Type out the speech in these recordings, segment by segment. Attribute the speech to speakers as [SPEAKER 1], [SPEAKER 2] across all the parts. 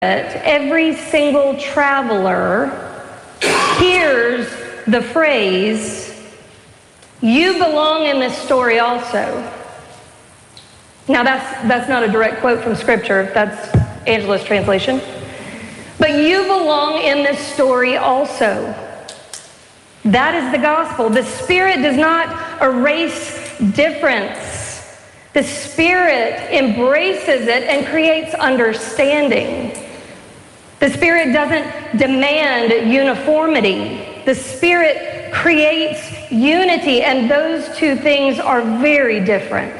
[SPEAKER 1] every single traveler hears the phrase, "You belong in this story also." Now that's not a direct quote from Scripture, that's Angela's translation. But you belong in this story also. That is the gospel. The Spirit does not erase difference. The Spirit embraces it and creates understanding. The Spirit doesn't demand uniformity. The Spirit creates unity, and those two things are very different.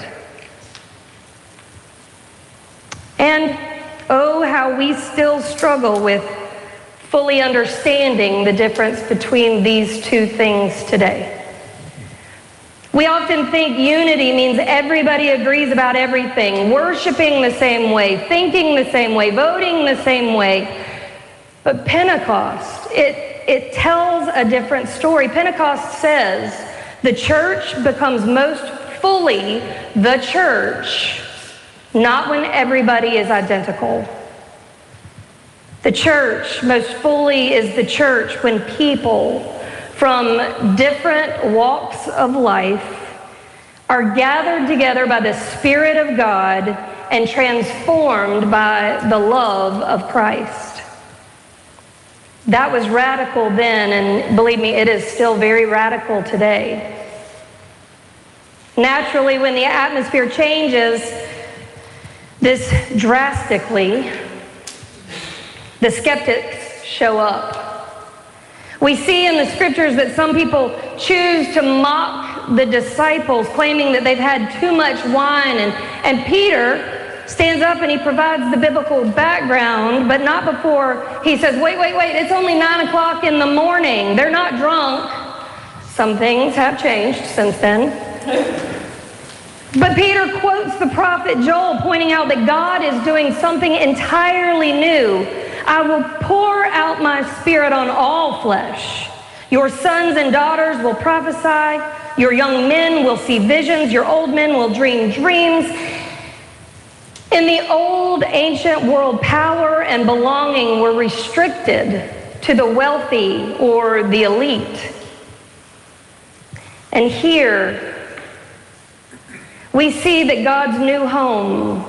[SPEAKER 1] And oh, how we still struggle with fully understanding the difference between these two things today. We often think unity means everybody agrees about everything, worshiping the same way, thinking the same way, voting the same way. But Pentecost, it tells a different story. Pentecost says the church becomes most fully the church, not when everybody is identical. The church most fully is the church when people from different walks of life are gathered together by the Spirit of God and transformed by the love of Christ. That was radical then, and believe me, it is still very radical today. Naturally, when the atmosphere changes this drastically, the skeptics show up. We see in the Scriptures that some people choose to mock the disciples, claiming that they've had too much wine. And Peter stands up and he provides the biblical background, but not before he says, wait, it's only 9 o'clock in the morning. They're not drunk. Some things have changed since then. But Peter quotes the prophet Joel, pointing out that God is doing something entirely new. I will pour out my Spirit on all flesh. Your sons and daughters will prophesy. Your young men will see visions. Your old men will dream dreams. In the old ancient world, power and belonging were restricted to the wealthy or the elite. And here, we see that God's new home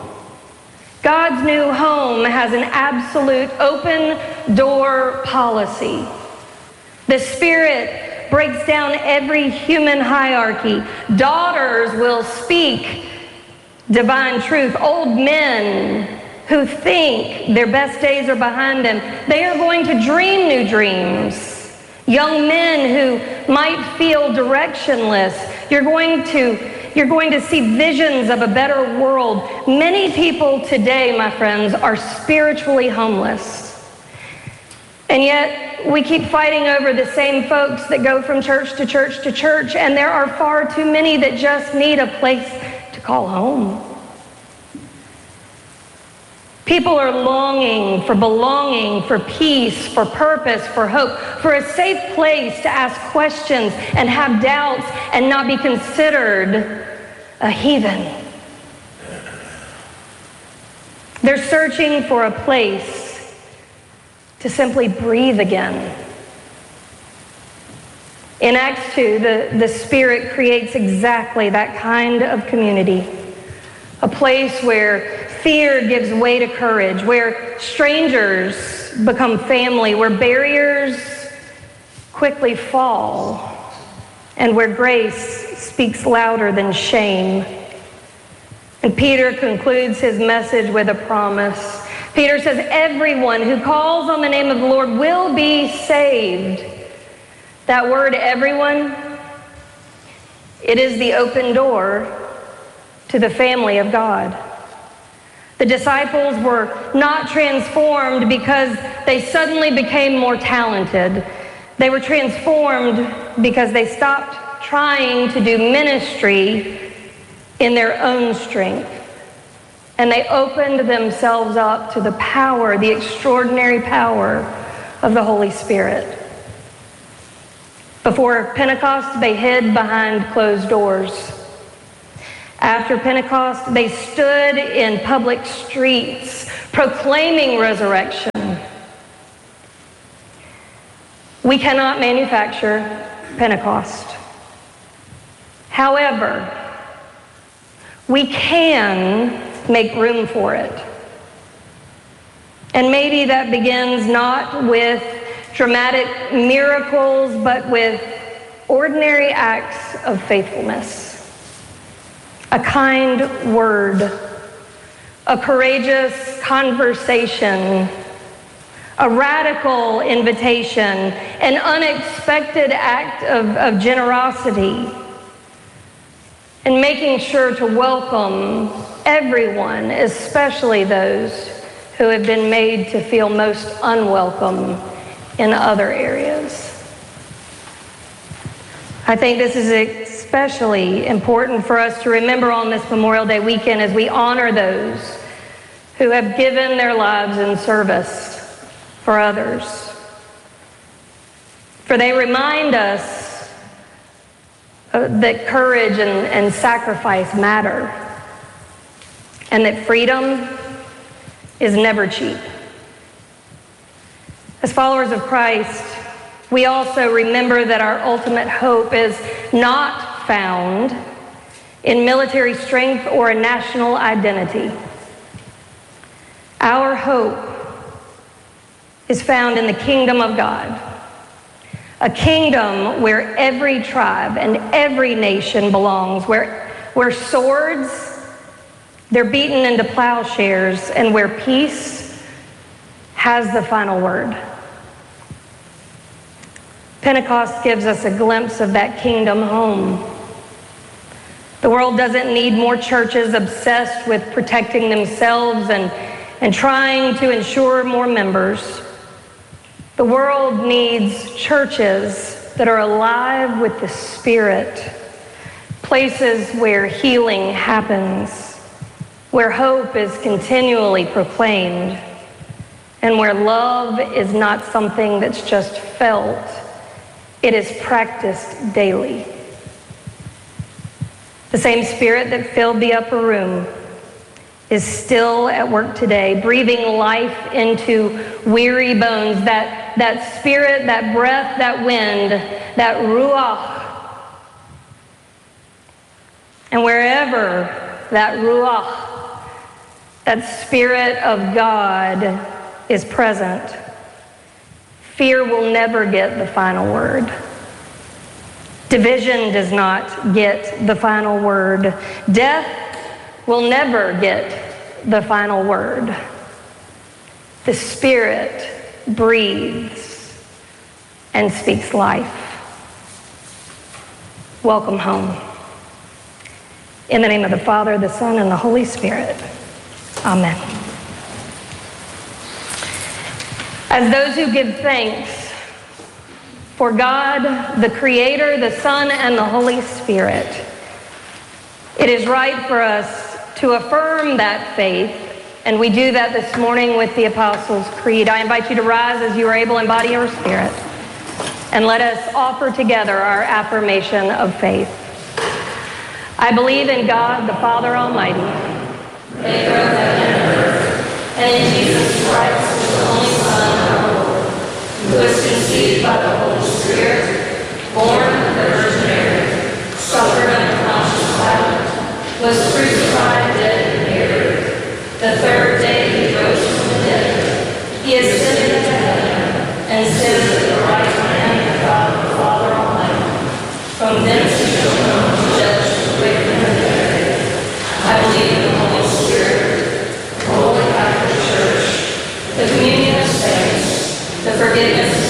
[SPEAKER 1] has an absolute open door policy. The Spirit breaks down every human hierarchy. Daughters will speak divine truth. Old men who think their best days are behind them, they are going to dream new dreams. Young men who might feel directionless, you're going to see visions of a better world. Many people today, my friends, are spiritually homeless. And yet, we keep fighting over the same folks that go from church to church to church, and there are far too many that just need a place to call home. People are longing for belonging, for peace, for purpose, for hope, for a safe place to ask questions and have doubts and not be considered a heathen. They're searching for a place to simply breathe again. In Acts 2, the Spirit creates exactly that kind of community. A place where fear gives way to courage, where strangers become family, where barriers quickly fall, and where grace speaks louder than shame. And Peter concludes his message with a promise. Peter says, everyone who calls on the name of the Lord will be saved. That word, everyone, it is the open door to the family of God. The disciples were not transformed because they suddenly became more talented. They were transformed because they stopped trying to do ministry in their own strength. And they opened themselves up to the power, the extraordinary power of the Holy Spirit. Before Pentecost, they hid behind closed doors. After Pentecost, they stood in public streets proclaiming resurrection. We cannot manufacture Pentecost. However, we can make room for it. And maybe that begins not with dramatic miracles, but with ordinary acts of faithfulness. A kind word, a courageous conversation, a radical invitation, an unexpected act of generosity, and making sure to welcome everyone, especially those who have been made to feel most unwelcome in other areas. I think this is especially important for us to remember on this Memorial Day weekend as we honor those who have given their lives in service for others. For they remind us that courage and sacrifice matter, and that freedom is never cheap. As followers of Christ, we also remember that our ultimate hope is not found in military strength or a national identity. Our hope is found in the kingdom of God, a kingdom where every tribe and every nation belongs, where swords, they're beaten into plowshares, and where peace has the final word. Pentecost gives us a glimpse of that kingdom home. The world doesn't need more churches obsessed with protecting themselves and trying to ensure more members. The world needs churches that are alive with the Spirit, places where healing happens, where hope is continually proclaimed, and where love is not something that's just felt, it is practiced daily. The same Spirit that filled the upper room is still at work today, breathing life into weary bones, that Spirit, that breath, that wind, that ruach. And wherever that ruach, that Spirit of God is present, fear will never get the final word. Division does not get the final word. Death will never get the final word. The Spirit breathes and speaks life. Welcome home. In the name of the Father, the Son, and the Holy Spirit. Amen. As those who give thanks for God, the Creator, the Son, and the Holy Spirit, it is right for us to affirm that faith, and we do that this morning with the Apostles' Creed. I invite you to rise as you are able in body or spirit, and let us offer together our affirmation of faith. I believe in God, the Father Almighty, maker of heaven and earth, and in Jesus Christ, his only Son, our Lord, who was conceived by the Holy Spirit, born of the Virgin Mary, suffered under Pontius Pilate, was crucified, dead, and buried. The third day he rose from the dead. He ascended into heaven and sits at the right hand of God the Father Almighty. From thence he shall come to judge the wicked and the dead. I believe in the Holy Spirit, the Holy Catholic Church, the communion of saints, the forgiveness